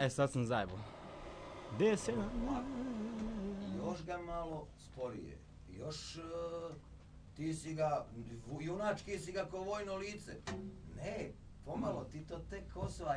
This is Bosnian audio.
E, sad sam zajebao. Gdje je Senna? Još ga malo sporije. Još ti si ga, junački si ga ko vojno lice. Ne, pomalo, ti to tek osvajaš.